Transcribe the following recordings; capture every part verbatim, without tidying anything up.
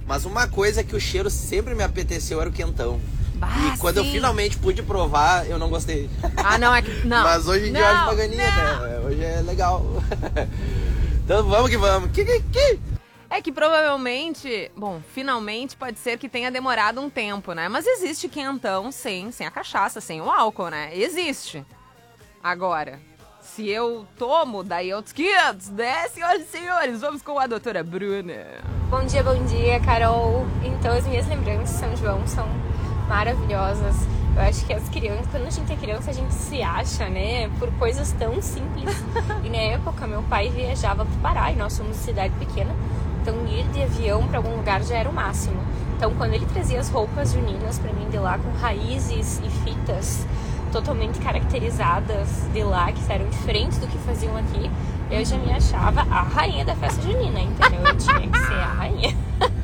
Mas uma coisa que o cheiro sempre me apeteceu era o quentão. Bah, e quando sim. eu finalmente pude provar, eu não gostei. Ah, não, é que... Não. Mas hoje em dia não, eu acho bacaninha, né? Hoje é legal. Então vamos que vamos. Que, que, que? É que provavelmente, bom, finalmente pode ser que tenha demorado um tempo, né? Mas existe quentão sem, sem a cachaça, sem o álcool, né? Existe. Agora, se eu tomo, daí outros quinhentos, né, senhoras e senhores? Vamos com a doutora Bruna. Bom dia, bom dia, Carol. Então, as minhas lembranças de São João são maravilhosas. Eu acho que as crianças, quando a gente é criança, a gente se acha, né, por coisas tão simples. E na época, meu pai viajava pro Pará e nós somos cidade pequena. Então, ir de avião para algum lugar já era o máximo. Então, quando ele trazia as roupas juninas para mim de lá com raízes e fitas totalmente caracterizadas de lá, que eram diferentes do que faziam aqui, eu já me achava a rainha da festa junina, entendeu? Eu tinha que ser a rainha.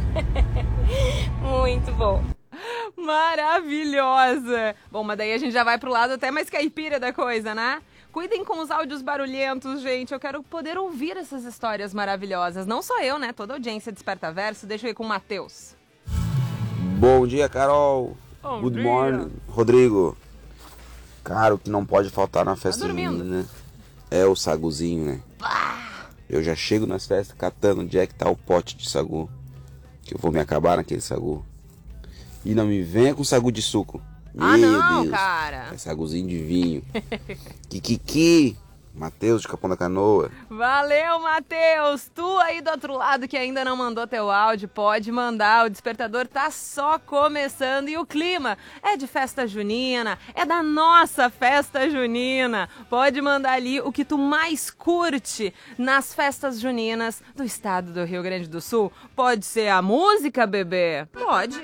Muito bom. Maravilhosa! Bom, mas daí a gente já vai pro lado até mais caipira da coisa, né? Cuidem com os áudios barulhentos, gente. Eu quero poder ouvir essas histórias maravilhosas. Não só eu, né? Toda a audiência Desperta Verso. Deixa eu ir com o Matheus. Bom dia, Carol. Bom Good dia. morning, Rodrigo. Cara, o que não pode faltar na festa dormindo? junina, né? É o saguzinho, né? Eu já chego nas festas catando onde é que tá o pote de sagu. Que eu vou me acabar naquele sagu. E não me venha com sagu de suco. Ah, Meu não, Deus. cara. É saguzinho de vinho. Kikiki. Matheus de Capão da Canoa. Valeu, Matheus! Tu aí do outro lado que ainda não mandou teu áudio, pode mandar. O Despertador tá só começando e o clima é de festa junina, é da nossa festa junina. Pode mandar ali o que tu mais curte nas festas juninas do estado do Rio Grande do Sul. Pode ser a música, bebê? Pode.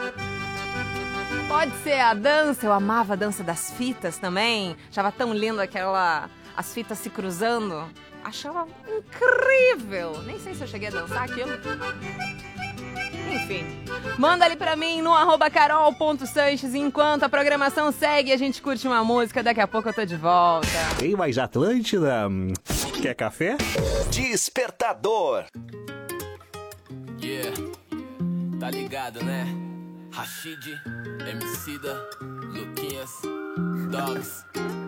Pode ser a dança, eu amava a dança das fitas também. Achava tão lindo aquela... as fitas se cruzando. Achava incrível. Nem sei se eu cheguei a dançar aquilo. Enfim. Manda ali pra mim no arroba carol.sanches. Enquanto a programação segue, a gente curte uma música. Daqui a pouco eu tô de volta. Tem mais Atlântida? Quer café? Despertador. Yeah, tá ligado, né? Rashid, Emicida, Luquinhas, Dogs.